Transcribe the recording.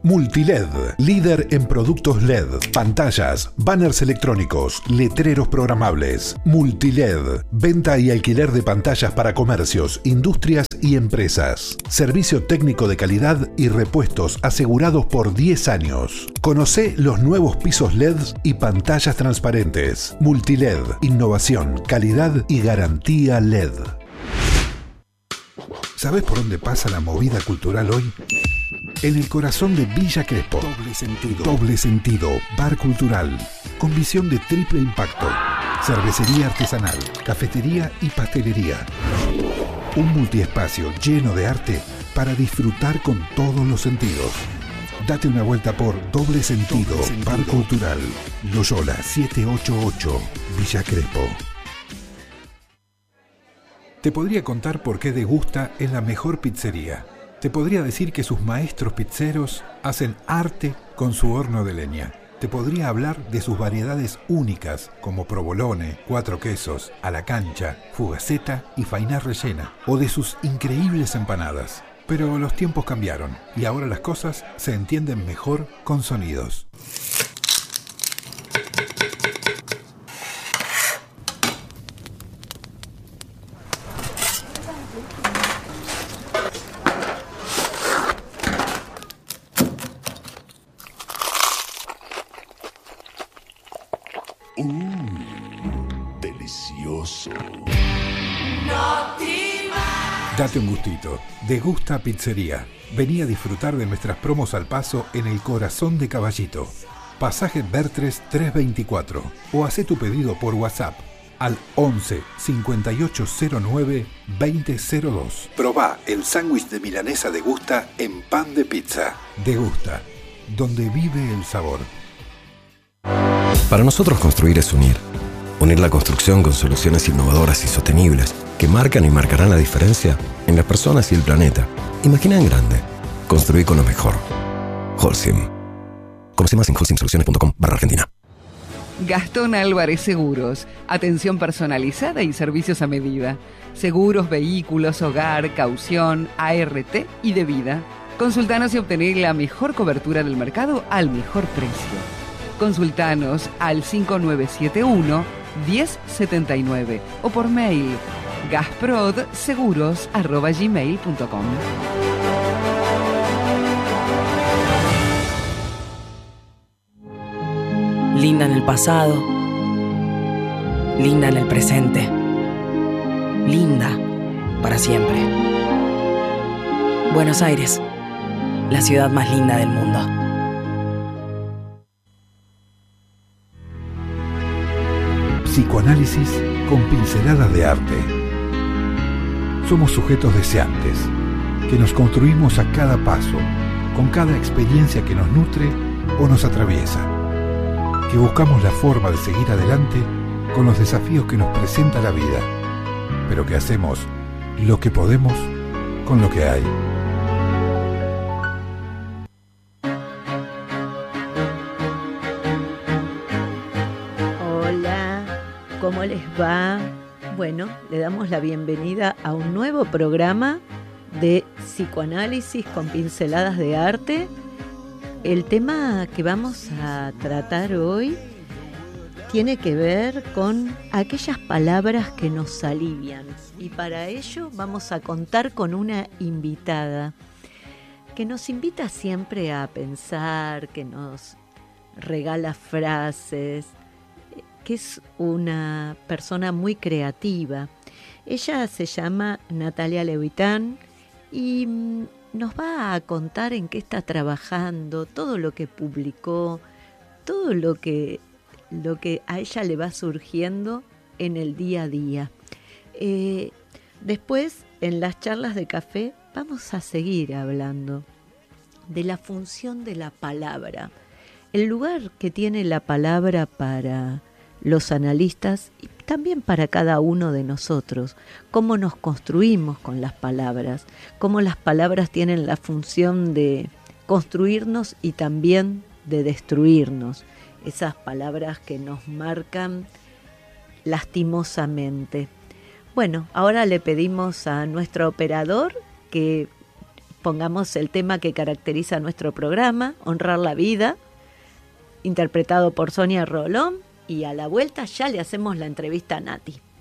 Multiled, líder en productos LED, pantallas, banners electrónicos, letreros programables. Multiled, venta y alquiler de pantallas para comercios, industrias y empresas. Servicio técnico de calidad y repuestos asegurados por 10 años. Conocé los nuevos pisos LED y pantallas transparentes. Multiled, innovación, calidad y garantía LED. ¿Sabes por dónde pasa la movida cultural hoy? En el corazón de Villa Crespo. Doble sentido. Bar cultural. Con visión de triple impacto. Cervecería artesanal. Cafetería y pastelería. Un multiespacio lleno de arte para disfrutar con todos los sentidos. Date una vuelta por Doble Sentido. Bar Cultural. Loyola 788. Villa Crespo. Te podría contar por qué Degusta es la mejor pizzería. Te podría decir que sus maestros pizzeros hacen arte con su horno de leña. Te podría hablar de sus variedades únicas como provolone, 4 quesos, a la cancha, fugaceta y fainá rellena. O de sus increíbles empanadas. Pero los tiempos cambiaron y ahora las cosas se entienden mejor con sonidos. Delicioso. Date un gustito. Degusta Pizzería. Vení a disfrutar de nuestras promos al paso en el corazón de Caballito. Pasaje Bertres 324. O hacé tu pedido por WhatsApp al 11 5809 2002. Probá el sándwich de milanesa Degusta en pan de pizza. Degusta, donde vive el sabor. Para nosotros construir es unir. Unir la construcción con soluciones innovadoras y sostenibles que marcan y marcarán la diferencia en las personas y el planeta. Imagina en grande. Construir con lo mejor. Holcim. Conoce más en holcimsoluciones.com/Argentina. Gastón Álvarez Seguros. Atención personalizada y servicios a medida. Seguros, vehículos, hogar, caución, ART y de vida. Consultanos y obtener la mejor cobertura del mercado al mejor precio. Consultanos al 5971-1079 o por mail gasprodseguros@gmail.com. Linda en el pasado, linda en el presente, linda para siempre. Buenos Aires, la ciudad más linda del mundo. Psicoanálisis con pinceladas de arte. Somos sujetos deseantes, que nos construimos a cada paso, con cada experiencia que nos nutre o nos atraviesa, que buscamos la forma de seguir adelante con los desafíos que nos presenta la vida, pero que hacemos lo que podemos con lo que hay. ¿Cómo les va? Bueno, le damos la bienvenida a un nuevo programa de psicoanálisis con pinceladas de arte. El tema que vamos a tratar hoy tiene que ver con aquellas palabras que nos alivian. Y para ello vamos a contar con una invitada que nos invita siempre a pensar, que nos regala frases, que es una persona muy creativa. Ella se llama Natalia Levitan y nos va a contar en qué está trabajando, todo lo que publicó, todo lo que a ella le va surgiendo en el día a día. Después, en las charlas de café, vamos a seguir hablando de la función de la palabra, el lugar que tiene la palabra para los analistas y también para cada uno de nosotros, cómo nos construimos con las palabras, cómo las palabras tienen la función de construirnos y también de destruirnos, esas palabras que nos marcan lastimosamente. Bueno, ahora le pedimos a nuestro operador que pongamos el tema que caracteriza nuestro programa, Honrar la Vida, interpretado por Sonia Rolón, y a la vuelta ya le hacemos la entrevista a Nati.